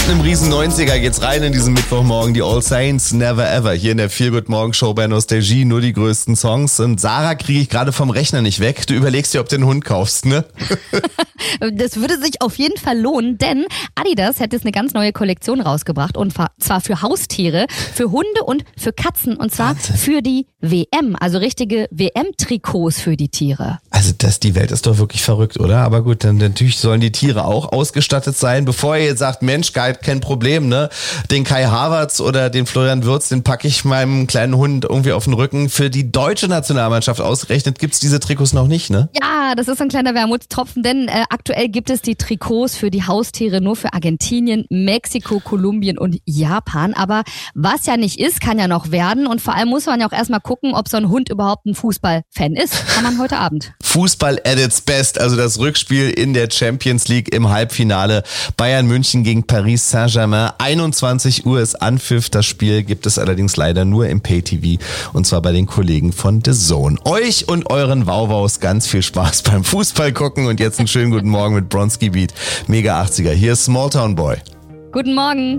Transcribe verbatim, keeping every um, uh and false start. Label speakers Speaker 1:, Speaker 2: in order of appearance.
Speaker 1: einem riesen neunziger geht's rein in diesen Mittwochmorgen. Die All Saints, Never Ever. Hier in der Feel Good Morgen Show bei Nostalgie. Nur die größten Songs. Und Sarah kriege ich gerade vom Rechner nicht weg. Du überlegst dir, ob du einen Hund kaufst, ne?
Speaker 2: Das würde sich auf jeden Fall lohnen, denn Adidas hat jetzt eine ganz neue Kollektion rausgebracht. Und zwar für Haustiere, für Hunde und für Katzen. Und zwar
Speaker 1: Wahnsinn.
Speaker 2: Für die W M. Also richtige W M-Trikots für die Tiere.
Speaker 1: Also das, die Welt ist doch wirklich verrückt, oder? Aber gut, dann natürlich sollen die Tiere auch ausgestattet sein. Bevor ihr jetzt sagt, Mensch, kein Problem, ne? Den Kai Havertz oder den Florian Wirtz, den packe ich meinem kleinen Hund irgendwie auf den Rücken. Für die deutsche Nationalmannschaft ausgerechnet gibt's diese Trikots noch nicht, ne?
Speaker 2: Ja, das ist ein kleiner Wermutstropfen, denn äh, aktuell gibt es die Trikots für die Haustiere nur für Argentinien, Mexiko, Kolumbien und Japan. Aber was ja nicht ist, kann ja noch werden. Und vor allem muss man ja auch erstmal gucken, ob so ein Hund überhaupt ein Fußballfan ist. Kann man heute Abend.
Speaker 1: Fußball at its best, also das Rückspiel in der Champions League im Halbfinale. Bayern München gegen Paris Saint-Germain. einundzwanzig Uhr ist Anpfiff. Das Spiel gibt es allerdings leider nur im Pay-T V und zwar bei den Kollegen von The Zone. Euch und euren Wauwaus ganz viel Spaß beim Fußball gucken und jetzt einen schönen guten Morgen mit Bronski Beat. Mega achtziger. Hier ist Small Town Boy.
Speaker 2: Guten Morgen.